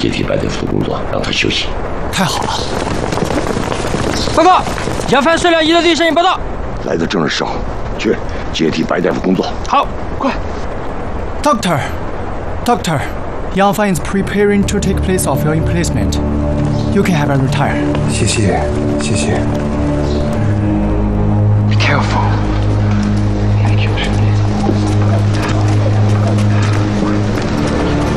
接替白大夫的工作，让他休息。 太好了。 报告，杨帆水疗仪的地声音报道。 来的正是时候，去接替白大夫工作。 好，快。 Doctor, Yang Fan is preparing to take place of your emplacement. You can have a retire. 谢谢。